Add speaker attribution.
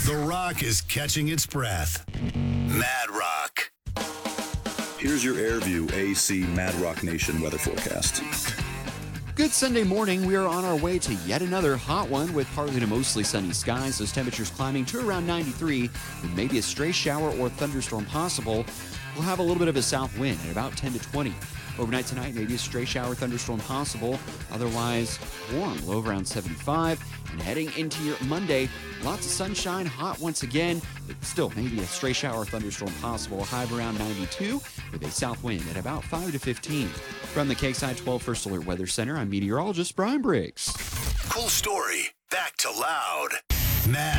Speaker 1: The Rock is catching its breath. Mad Rock.
Speaker 2: Here's your AirView AC Mad Rock Nation weather forecast.
Speaker 3: Good Sunday morning. We are on our way to yet another hot one with partly to mostly sunny skies. Those temperatures climbing to around 93 with maybe a stray shower or thunderstorm possible. We'll have a little bit of a south wind at about 10 to 20. Overnight tonight, maybe a stray shower thunderstorm possible. Otherwise, warm, low around 75. And heading into your Monday, lots of sunshine, hot once again, but still maybe a stray shower thunderstorm possible. High of around 92 with a south wind at about 5 to 15. From the KXI 12 First Alert Weather Center, I'm meteorologist Brian Briggs.
Speaker 1: Cool story. Back to loud. Mad